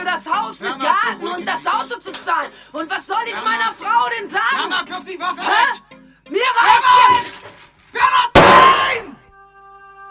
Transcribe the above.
für das Haus mit Garten und das Auto zu zahlen. Und was soll ich meiner Frau denn sagen? Mama, kauf die Waffe Hä? weg! Mir reicht